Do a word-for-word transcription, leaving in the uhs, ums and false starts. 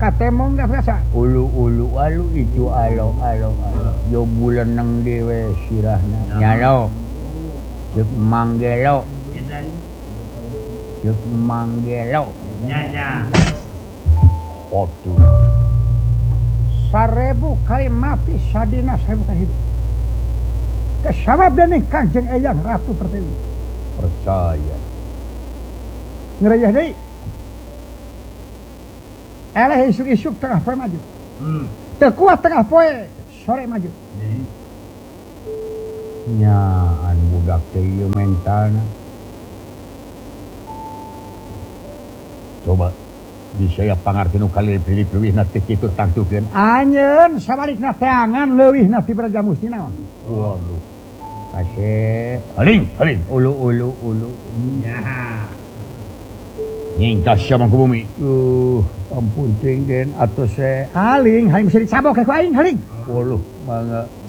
katemong nggak biasa. Ulu-ulu alu itu alo alo alo. Jo bulan nang dewe sirahna. Nyalo. Cek manggelo. Cek manggelo. Nyanya. Waduh. Sarebu kali mati sadina seribu kali hidup. Kesabab dening Kangjeng Eyang Ratu Pertiwi. Percaya. Ngerayah deui. Eleh isuk-isuk tengah poe maju. Hmm. Teu kuat tengah poe sore maju. Nyaan budak teh ieu mentalna. Coba bisa ya pangartinu kali pilih-pilihna teh kitu tangtukeun. Anjeun sabalikna teangan leuwihna ti Braja Musti naon. Waduh. Kasih. Aling, aling. Ulu, ulu, ulu. Ya. Nyingkas sama ke bumi. Uh, ampun tinggen atau se. Haling, haling bisa dicabok ke ku aing haling. Waduh, mangga.